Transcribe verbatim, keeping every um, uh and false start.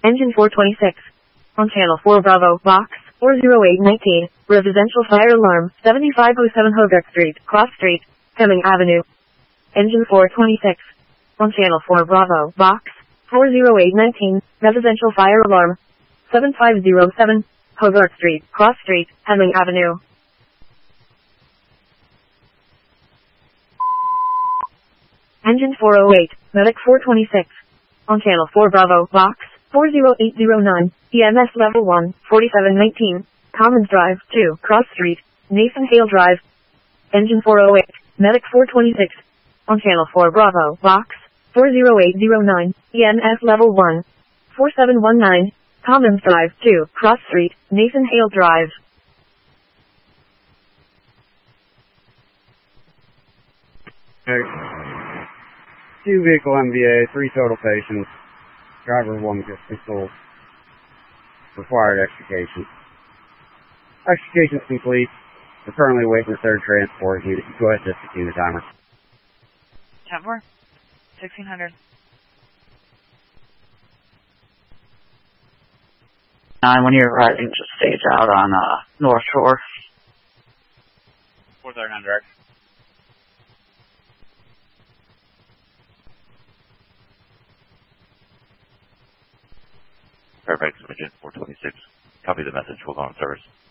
Engine four twenty-six. On channel four Bravo, box four zero eight one nine, residential fire alarm, seventy-five oh seven Hogarth Street, Cross Street, Hemming Avenue. Engine four twenty-six. On channel four Bravo, box four zero eight one nine, residential fire alarm, seventy-five oh seven, Hogarth Street, Cross Street, Hemming Avenue. Engine four oh eight, Medic four twenty-six. On channel four Bravo, box four zero eight zero nine, E M S level one, forty-seven nineteen, Commons Drive, two, Cross Street, Nathan Hale Drive. Engine four oh eight, Medic four twenty-six. On channel four Bravo, box four zero eight zero nine, E M S level one, forty-seven nineteen, Commons Drive, two, Cross Street, Nathan Hale Drive. Okay. Two vehicle M V A, three total patients. Driver one gets controlled. Required extrication. Extrication's complete. We're currently waiting for third transport. You go ahead and execute the timer. ten four, sixteen hundred. Nine, when you're arriving, just stage out on uh, North Shore. four thirty-nine direct. Fairfax, Engine four twenty-six. Copy the message. Hold on service.